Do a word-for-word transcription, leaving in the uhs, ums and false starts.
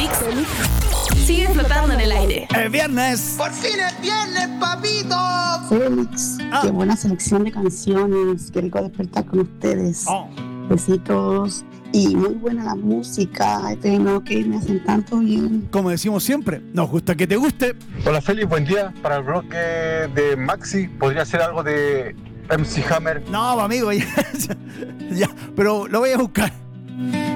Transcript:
Félix sigue flotando en el aire. ¡Es viernes! ¡Por fin es viernes, papito! Félix, Ah. qué buena selección de canciones. Qué rico despertar con ustedes. Oh. Besitos. Y muy buena la música. Este no que me hacen tanto bien. Como decimos siempre, nos gusta que te guste. Hola Félix, buen día. Para el bloque de Maxi, ¿podría ser algo de M C Hammer? No, amigo, ya, ya, ya, pero lo voy a buscar.